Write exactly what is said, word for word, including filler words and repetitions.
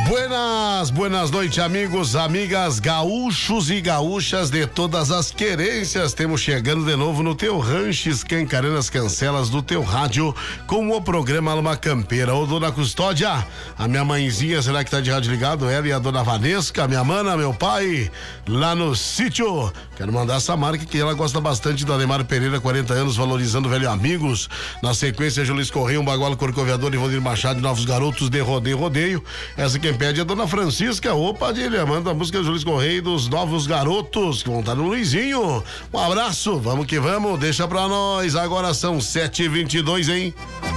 Buenas, buenas noites, amigos, amigas, gaúchos e gaúchas de todas as querências. Temos chegando de novo no teu rancho, escancarando as cancelas do teu rádio com o programa Alma Campeira. Ô, dona Custódia, a minha mãezinha, será que tá de rádio ligado? Ela e a dona Vanesca, minha mana, meu pai, lá no sítio. Quero mandar essa marca que ela gosta bastante do Ademar Pereira, quarenta anos, valorizando velho amigos. Na sequência, Julis Correia, um bagual corcoveador e Valdir Machado e Novos Garotos de Rodeio Rodeio. Essa quem pede é a dona Francisca. Opa, Dília, manda a música do Julis Correia e dos Novos Garotos, que vão estar no Luizinho. Um abraço, vamos que vamos, deixa pra nós. Agora são sete e vinte e dois, hein?